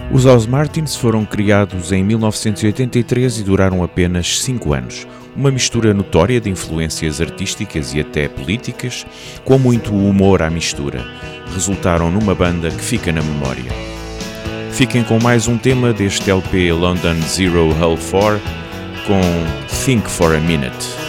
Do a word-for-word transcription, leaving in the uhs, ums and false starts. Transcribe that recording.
Os House Martins foram criados em mil novecentos e oitenta e três e duraram apenas cinco anos. Uma mistura notória de influências artísticas e até políticas, com muito humor à mistura. Resultaram numa banda que fica na memória. Fiquem com mais um tema deste L P London Zero Hull quatro com Think for a Minute.